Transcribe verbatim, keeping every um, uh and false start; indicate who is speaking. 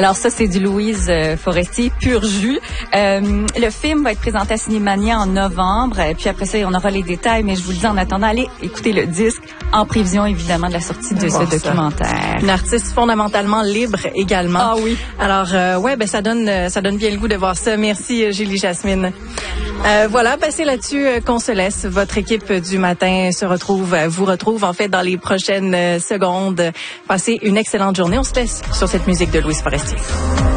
Speaker 1: Alors ça, c'est du Louise euh, Forestier, pur jus. Euh, le film va être présenté à Cinémania en novembre. Et puis après ça, on aura les détails. Mais je vous le dis en attendant, allez écouter le disque en prévision, évidemment, de la sortie de ce documentaire.
Speaker 2: Une artiste fondamentalement libre également.
Speaker 1: Ah oui.
Speaker 2: Alors, euh, ouais, ben ça donne, ça donne bien le goût de voir ça. Merci, Julie Jasmine. Euh, voilà, ben c'est là-dessus euh, qu'on se laisse. Votre équipe du matin se retrouve, euh, vous retrouve en fait dans les prochaines euh, secondes. Passez une excellente journée. On se laisse sur cette musique de Louise Forestier.